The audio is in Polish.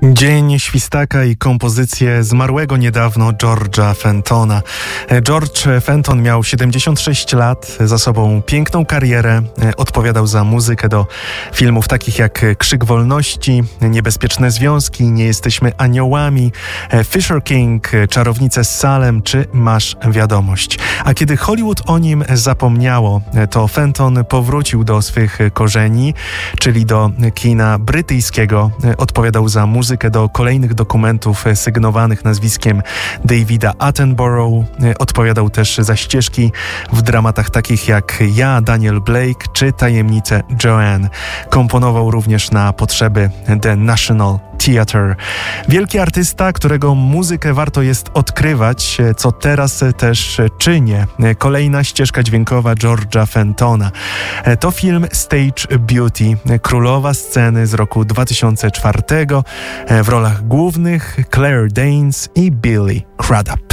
Dzień świstaka i kompozycje zmarłego niedawno George'a Fentona. George Fenton miał 76 lat, za sobą piękną karierę, odpowiadał za muzykę do filmów takich jak Krzyk Wolności, Niebezpieczne Związki, Nie jesteśmy aniołami, Fisher King, Czarownice z Salem czy Masz wiadomość. A kiedy Hollywood o nim zapomniało, to Fenton powrócił do swych korzeni, czyli do kina brytyjskiego. Odpowiadał za muzykę do kolejnych dokumentów sygnowanych nazwiskiem Davida Attenborough. Odpowiadał też za ścieżki w dramatach takich jak Ja, Daniel Blake czy Tajemnice Joanne. Komponował również na potrzeby The National Theatre. Wielki artysta, którego muzykę warto jest odkrywać, co teraz też czynię. Kolejna ścieżka dźwiękowa George'a Fentona. To film Stage Beauty, królowa sceny z roku 2004. W rolach głównych Claire Danes i Billy Crudup.